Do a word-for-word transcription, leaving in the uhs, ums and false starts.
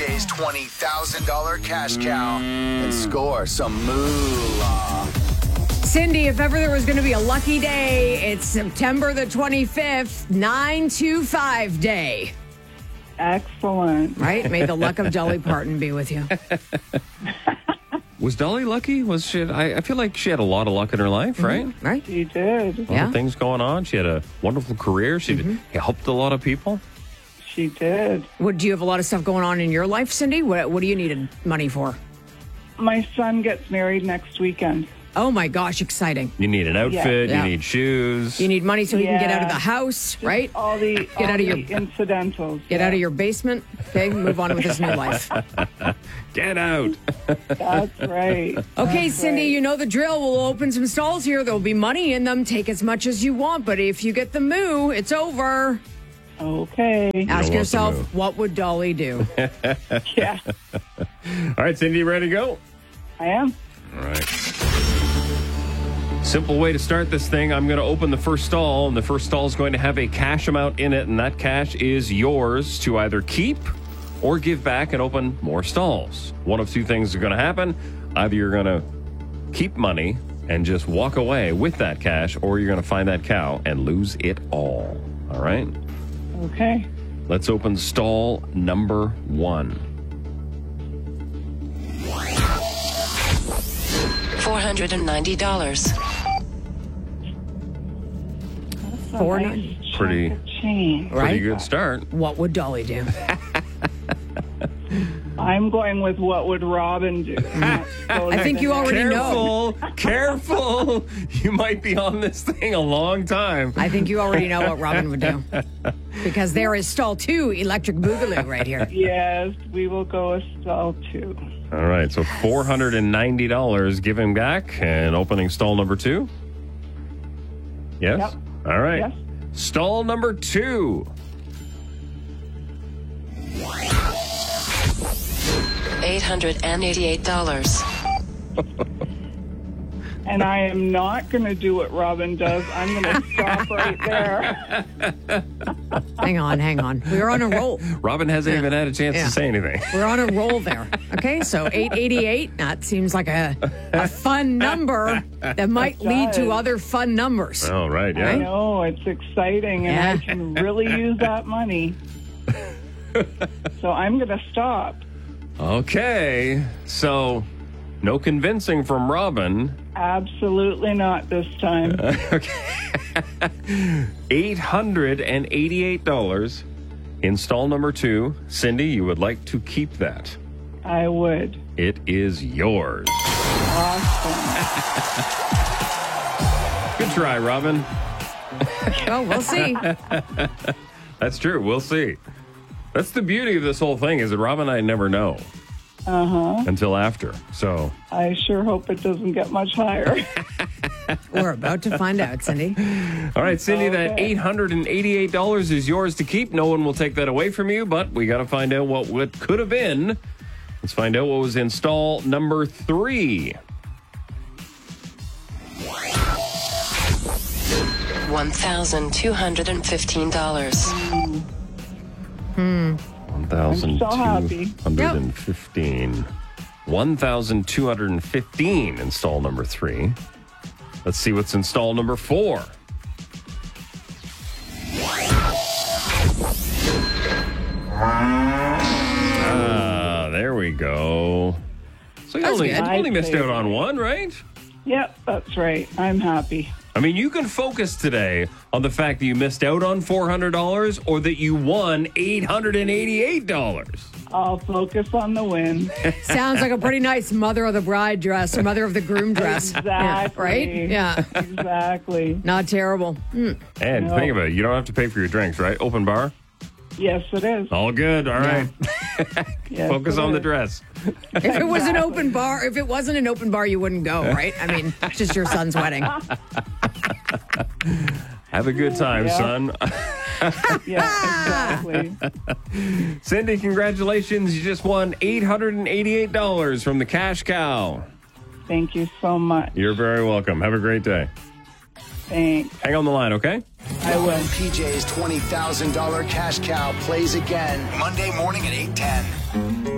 J's twenty thousand dollars cash cow and score some moolah. Cindy, if ever there was going to be a lucky day, it's September the twenty-fifth, nine two five day. Excellent. Right? May the luck of Dolly Parton be with you. Was Dolly lucky? Was she? I, I feel like she had a lot of luck in her life, right? Mm-hmm. Right? She did. A lot Yeah. of things going on. She had a wonderful career. She Mm-hmm. did, helped a lot of people. She did. What, do you have a lot of stuff going on in your life, Cindy? What, what do you need money for? My son gets married next weekend. Oh, my gosh, exciting. You need an outfit. Yeah. You need shoes. You need money so you can get out of Yeah. the house, right? All the, Get all out of your- the incidentals. Get yeah. out of your basement. Okay, move on with this new life. Get out. That's right. Okay, That's Cindy, right. you know the drill. We'll open some stalls here. There'll be money in them. Take as much as you want. But if you get the moo, it's over. Okay. Ask want the yourself, moo. what would Dolly do? Yeah, All right, Cindy, you ready to go? I am. All right. Simple way to start this thing. I'm going to open the first stall, and the first stall is going to have a cash amount in it, and that cash is yours to either keep or give back and open more stalls. One of two things is going to happen. Either you're going to keep money and just walk away with that cash, or you're going to find that cow and lose it all. All right? Okay. Let's open stall number one. four hundred ninety dollars. That's a Four nice nine- chunk Pretty- of change. Right? Pretty good start. What would Dolly do? I'm going with what would Robin do. I think you already know. Careful, careful. You might be on this thing a long time. I think you already know what Robin would do. Because there is stall two, Electric Boogaloo, right here. Yes, we will go with stall two. All right, so four hundred ninety dollars giving back and opening stall number two. Yes? Yep. All right. Yes. Stall number two. eight hundred eighty-eight dollars. And I am not going to do what Robin does. I'm going to stop right there. Hang on, hang on. We're on a roll. Robin hasn't Yeah. even had a chance Yeah. to say anything. We're on a roll there. Okay, so eight eighty-eight, that seems like a, a fun number that might lead to does. other fun numbers. All right, yeah. I know, it's exciting, and Yeah. I can really use that money. So I'm going to stop. Okay, so no convincing from Robin. Absolutely not this time. eight hundred eighty-eight dollars in stall number two. Cindy, you would like to keep that. I would. It is yours. Awesome. Good try, Robin. Oh, we'll see. That's true. We'll see. That's the beauty of this whole thing is that Robin and I never know Uh-huh. until after. So, I sure hope it doesn't get much higher. We're about to find out, Cindy. all right, Cindy, that Okay. eight hundred eighty-eight dollars is yours to keep. No one will take that away from you, but we got to find out what, what could have been. Let's find out what was in stall number three. one thousand two hundred fifteen dollars. one thousand so happy. two hundred fifteen. one thousand two hundred fifteen in stall number three. Let's see what's in stall number four. Ah, there we go. So you That's only, good. you only missed out on one, right? Yep, that's right. I'm happy. I mean, you can focus today on the fact that you missed out on four hundred dollars or that you won eight hundred eighty-eight dollars. I'll focus on the win. Sounds like a pretty nice mother of the bride dress or mother of the groom dress. Exactly. Yeah, right? Yeah. Exactly. Not terrible. Hmm. And No. think of it, you don't have to pay for your drinks, right? Open bar? Yes, it is. All good. All right. Yes, Focus it on the is. dress. If it was an open bar, if it wasn't an open bar, you wouldn't go, right? I mean, it's just your son's wedding. Have a good time, Yeah. son. Yeah, exactly. Cindy, congratulations. You just won eight hundred eighty-eight dollars from the Cash Cow. Thank you so much. You're very welcome. Have a great day. Thanks. Hang on the line, okay? I will. P J's twenty thousand dollars cash cow plays again Monday morning at eight ten.